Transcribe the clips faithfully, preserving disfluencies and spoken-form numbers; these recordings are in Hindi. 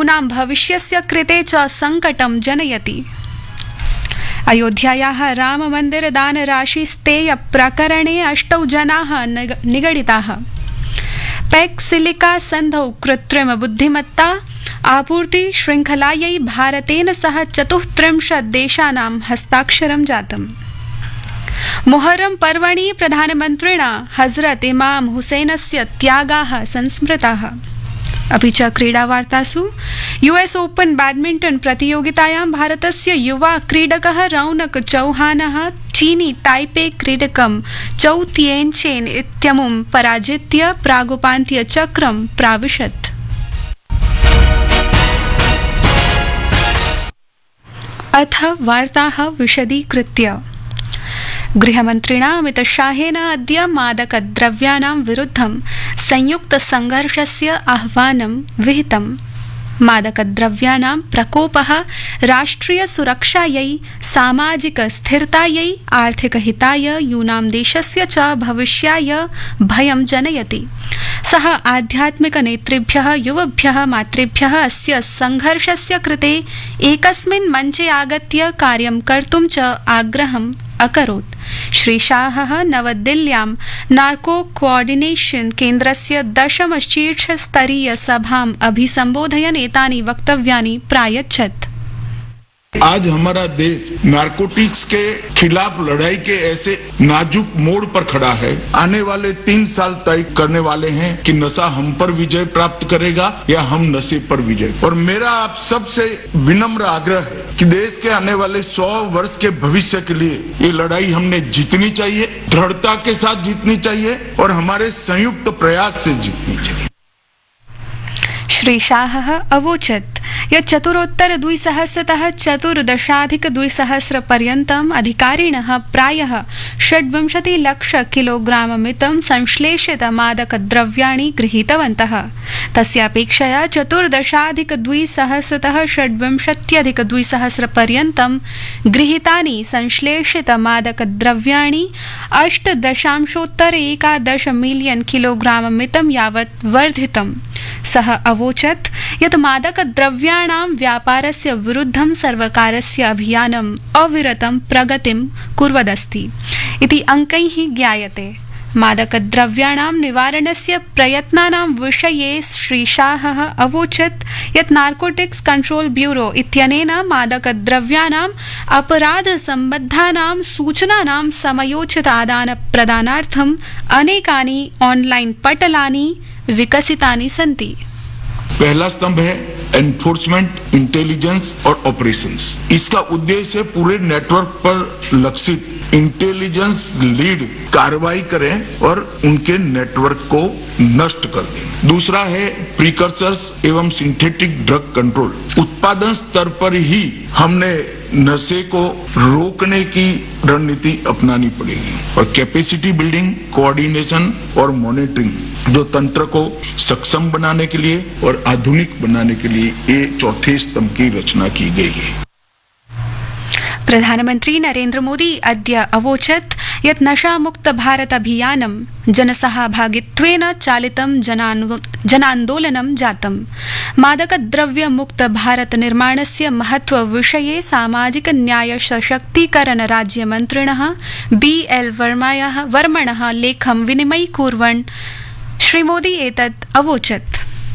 हिन्दूनां भविष्यस्य कृते च संकटं जनयति। अयोध्यायाः राममन्दिरदानराशिस्तेय प्रकरणे अष्टौ जनाः निगडिताः। पैक्सिलिका सन्धौ कृत्रिमबुद्धिमत्ता आपूर्ति श्रृङ्खलायै भारतेन सह चतुस्त्रिंशत् देशानां हस्ताक्षरं जातम्। मुहर्रम पर्वणि प्रधानमन्त्रिणा हजरत इमाम हुसैनस्य त्यागाः संस्मृताः। अपि च क्रीडावार्तासु यूएस ओपन बैडमिंटन प्रतियोगितायां भारतस्य युवा क्रीडकः रौनक चौहानः चीनी ताइपे क्रीडकं चौ तिएनचेन इत्यमुं पराजित्य प्रागुपान्त्यचक्रं प्राविशत्। अथ वार्ताः विशदीकृत्य। गृहमन्त्रिणा अमितशाहेन अद्य मादकद्रव्याणां विरुद्धं संयुक्तसंघर्षस्य आह्वानं विहितम्। मादकद्रव्याणां प्रकोपः राष्ट्रियसुरक्षायै, सामाजिकस्थिरतायै, आर्थिकहिताय, यूनां देशस्य च भविष्याय भयं जनयति। सः आध्यात्मिकनेतृभ्यः, युवभ्यः, मातृभ्यः अस्य संघर्षस्य कृते एकस्मिन् मञ्चे आगत्य कार्यं कर्तुं च आग्रहम् अकरोत्। श्रीशाहः नवदिल्ल्यां नार्को कोऑर्डिनेशन केन्द्रस्य दशमशीर्षस्तरीयसभाम् अभिसम्बोधयन् एतानि वक्तव्यानि प्रायच्छत्। आज हमारा देश नारकोटिक्स के खिलाफ लड़ाई के ऐसे नाजुक मोड़ पर खड़ा है। आने वाले तीन साल तय करने वाले हैं कि नशा हम पर विजय प्राप्त करेगा या हम नशे पर विजय। और मेरा आप सबसे विनम्र आग्रह है कि देश के आने वाले सौ वर्ष के भविष्य के लिए ये लड़ाई हमने जीतनी चाहिए, दृढ़ता के साथ जीतनी चाहिए और हमारे संयुक्त प्रयास से जीतनी चाहिए। श्री शाहः अवोचत् यत् चतुरोत्तर द्विसहस्रतः चतुर्दशाधिक द्विसहस्र पर्यन्तम् अधिकारिणः प्रायः षड्विंशति लक्ष किलोग्राम मितं संश्लेषित मादकद्रव्याणि गृहीतवन्तः। तस्यापेक्षया चतुर्दशाधिक द्विसहस्रतः षड्विंशत्यधिक द्विसहस्र पर्यन्तं गृहीतानि संश्लेषित मादकद्रव्याणि अष्ट दशांशोत्तर एकादश मिलियन किलोग्राम मितं यावत् वर्धितम्। सः अवोचत् यत् मादकद्रव्याणां व्यापारस्य विरुद्धं सर्वकारस्य अभियानम् अविरतं प्रगतिं कुर्वदस्ति इति अङ्कैः ज्ञायते। मादकद्रव्याणां निवारणस्य प्रयत्नानां विषये श्रीशाहः अवोचत् यत् नार्कोटिक्स कंट्रोल ब्यूरो इत्यनेन मादकद्रव्याणाम् अपराधसम्बद्धानां सूचनानां समयोचित आदानप्रदानार्थम् अनेकानि ऑनलाइन पटलानि विकसितानि सन्ति। पहला स्तंभ है एनफोर्समेंट, इंटेलिजेंस और ऑपरेशंस। इसका उद्देश्य पूरे नेटवर्क पर लक्षित इंटेलिजेंस लीड कार्रवाई करें और उनके नेटवर्क को नष्ट कर दें। दूसरा है प्रीकर्सर्स एवं सिंथेटिक ड्रग कंट्रोल। उत्पादन स्तर पर ही हमने नशे को रोकने की रणनीति अपनानी पड़ेगी और कैपेसिटी बिल्डिंग, कोऑर्डिनेशन और मॉनिटरिंग जो तंत्र को सक्षम बनाने के लिए और आधुनिक बनाने के लिए ये चौथे स्तंभ की रचना की गई है। प्रधानमंत्री नरेंद्र मोदी अद्य अवोचत् यत् नशामुक्त भारत अभियानं जनसहभागित्वेन चालितं जनान्दोलनं जातम्। मादकद्रव्यमुक्त भारत निर्माणस्य महत्व विषये सामाजिक न्याय सशक्तीकरण राज्यमन्त्रिणः बी एल वर्मणः लेखं विनिमयीकुर्वन् श्रीमोदी एतत् अवोचत्।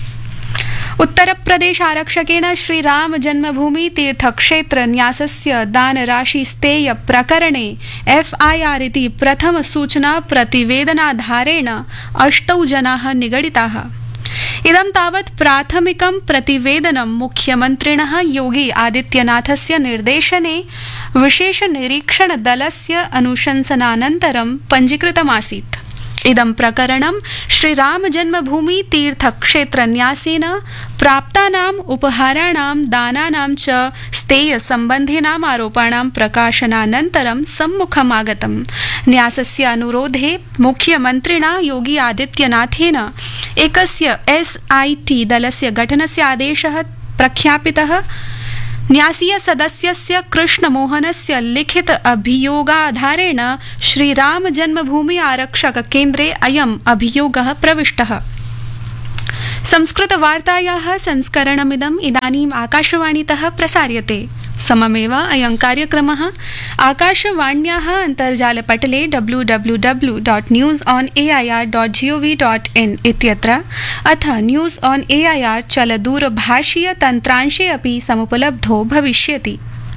उत्तरप्रदेश आरक्षकेण श्रीराम जन्मभूमि तीर्थक्षेत्र न्यासस्य दानराशिस्तेय प्रकरणे एफआईआर इति प्रथम सूचना प्रतिवेदनाधारेण अष्टौ जनाः निगडिताः। इदं तावत् प्राथमिकं प्रतिवेदनं मुख्यमन्त्रिणः योगी आदित्यनाथस्य निर्देशने विशेष निरीक्षण दलस्य अनुशंसनानन्तरं पञ्जीकृतमासीत्। इदं प्रकरणं श्रीराम जन्मभूमि तीर्थक्षेत्र न्यासेन प्राप्तानाम् उपहाराणां दानानां च स्तेय सम्बन्धिनाम् आरोपाणां प्रकाशनानन्तरं सम्मुखम् आगतम्। न्यासस्य अनुरोधे मुख्यमन्त्रिणा योगी आदित्यनाथेन एकस्य एसआईटी दलस्य गठनस्य आदेशः प्रख्यापितः। न्यासीय सदस्यस्य कृष्णमोहनस्य लिखित अभियोगाधारेण श्रीराम जन्मभूमि आरक्षक केन्द्रे अयम् अभियोगः प्रविष्टः। संस्कृतवार्तायाः संस्करणमिदम् इदानीम् आकाशवाणीतः प्रसार्यते। सममेव अयं कार्यक्रमः आकाशवाण्याः अन्तर्जालपटले W W W dot news on A I are dot ji O V dot in इत्यत्र अथ न्यूस् आन् ए ऐ आर् चलदूरभाषीयतन्त्रांशे अपि समुपलब्धो भविष्यति।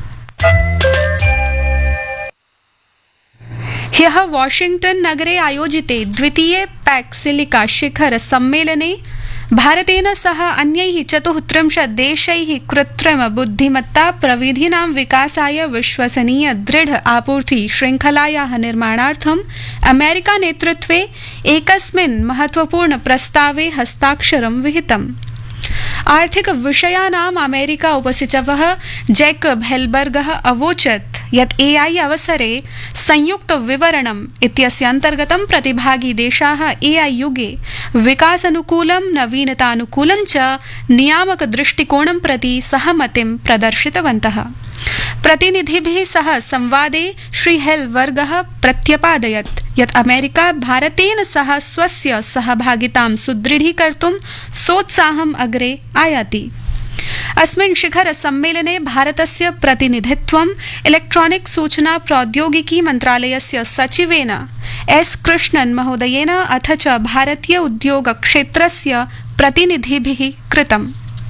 ह्यः वाशिंग्टन नगरे आयोजिते द्वितीये पैक् सिलिका शिखर सम्मेलने भारतेन सह अन्यैः चतुस्त्रिंशत् देशैः कृत्रिम बुद्धिमत्ता प्रविधीनां विकासाय विश्वसनीय दृढ आपूर्ति श्रृंखलायाः निर्माणार्थम् अमेरिका नेतृत्वे एकस्मिन् महत्वपूर्ण प्रस्तावे हस्ताक्षरं विहितम्। आर्थिक विषयानाम् अमेरिका उपसचिवः जैकब हेल्बर्गः अवोचत् यत् ए आई अवसरे संयुक्त विवरणम् इत्यस्य अन्तर्गतं प्रतिभागी देशाः ए आई युगे विकासानुकूलं नवीनतानुकूलं च नियामक दृष्टिकोणं प्रति सहमतिं प्रदर्शितवन्तः। प्रतिनिधिभिः सह संवादे श्री हेल्बर्गः प्रत्यपादयत् यत् अमेरिका भारतेन सह स्वस्य सहभागितां सुदृढीकर्तुं सोत्साहम् अग्रे आयाति। अस्मिन् शिखर सम्मेलने भारतस्य प्रतिनिधित्वं इलेक्ट्रॉनिक सूचना प्रौद्योगिकी मन्त्रालयस्य सचिवेन एस कृष्णन महोदयेन अथ च भारतीय उद्योग क्षेत्रस्य प्रतिनिधिभिः कृतम्।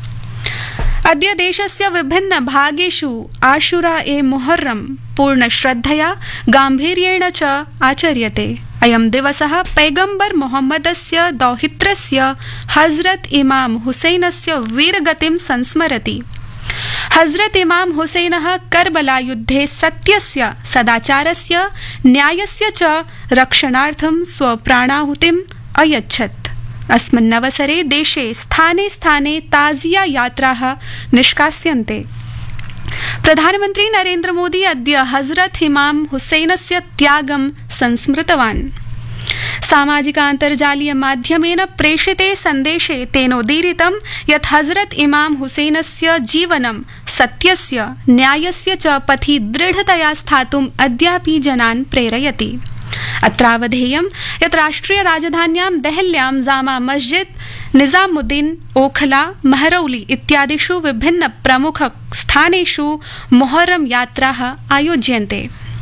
अद्य देशस्य विभिन्न भागेषु आशुरा ए मुहर्रम पूर्ण श्रद्धया गाम्भीर्येण च आचर्यते। अयं दिवसः पैगम्बर मोहम्मदस्य दौहित्रस्य हजरत इमाम हुसैनस्य वीरगतिं संस्मरति। हजरत इमाम हुसैनः करबला युद्धे सत्यस्य सदाचारस्य न्यायस्य च रक्षणार्थं स्वप्राणाहुतिम् अयच्छत्। अस्मिन्नवसरे देशे स्थाने स्थाने ताजिया यात्राः निष्कास्यन्ते। प्रधानमन्त्री नरेन्द्र मोदी अद्य हजरत इमाम हुसैनस्य त्यागं संस्मृतवान्। सामाजिकान्तर्जालीय माध्यमेन प्रेषिते सन्देशे तेनोदीरितं यत् हजरत इमाम हुसैनस्य जीवनं सत्यस्य न्यायस्य च पथि दृढतया स्थातुम् अद्यापि जनान् प्रेरयति। अत्रावधेयं यत् राष्ट्रिय राजधान्यां देहल्यां जामा मस्जिद, निजामुद्दीन, ओखला, महरौली इत्यादिषु विभिन्न प्रमुख स्थानेषु मोहर्रम यात्राः आयोज्यन्ते।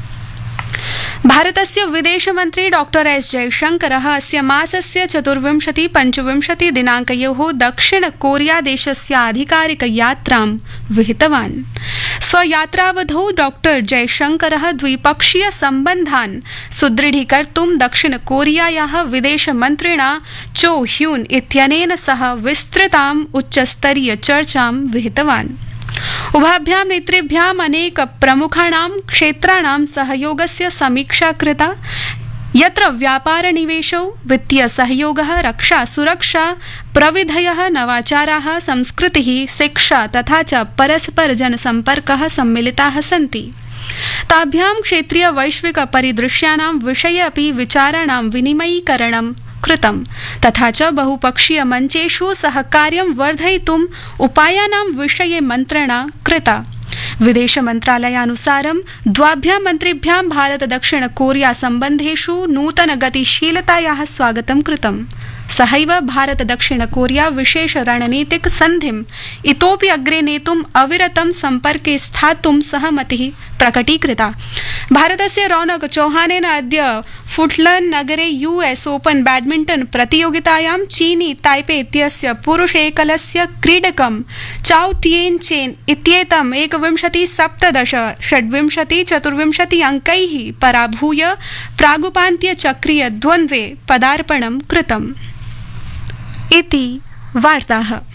भारतस्य विदेशमन्त्री डॉक्टर एस जयशंकरः अस्य मासस्य चतुर्विंशति पंचविंशति दिनाङ्कयोः दक्षिण कोरिया देशस्य आधिकारिक यात्रां विहितवान्। स्वयात्रावधौ डॉक्टर जयशंकरः द्विपक्षीय सम्बन्धान् सुदृढीकर्तुं दक्षिण कोरियायाः विदेशमन्त्रिणा चो ह्यून इत्यनेन सह विस्तृताम् उच्चस्तरीय चर्चां विहितवान्। उभाभ्यां नेतृभ्याम् अनेक प्रमुखाणां क्षेत्राणां सहयोगस्य समीक्षा कृता, यत्र व्यापार निवेशौ, वित्तीय सहयोगः, रक्षा सुरक्षा, प्रविधयः, नवाचाराः, संस्कृतिः, शिक्षा तथा च परस्पर जनसम्पर्कः सम्मिलिताः सन्ति। ताभ्यां क्षेत्रीय वैश्विक परिदृश्यानां विषये अपि विचाराणां विनिमयीकरणं कृतम्, तथा च बहुपक्षीय मञ्चेषु सहकार्यं वर्धयितुम् उपायानां विषये मन्त्रणा कृता। विदेश मन्त्रालयानुसारं द्वाभ्यां मन्त्रिभ्यां भारत दक्षिण कोरिया सम्बन्धेषु नूतन गतिशीलतायाः स्वागतं कृतम्। सहैव भारत दक्षिण कोरिया विशेष रणनीतिक सन्धिम् इतोपि अग्रे नेतुम् अविरतं सम्पर्के स्थातुं सहमतिः प्रकटीकृता। भारतस्य रौनक चौहानेन अद्य फुटलन नगरे यू एस ओपन बैडमिंटन प्रतियोगितायां चीनी ताइपे इत्यस्य पुरुष एकलस्य क्रीडकं चाओ टिएन चेन इत्येतम् एकविंशति सप्तदश षड्विंशति चतुर्विंशति अंकैः पराभूय प्रागुपान्त्य चक्रीय द्वन्द्वे पदार्पणं कृतम्। इति वार्ताः।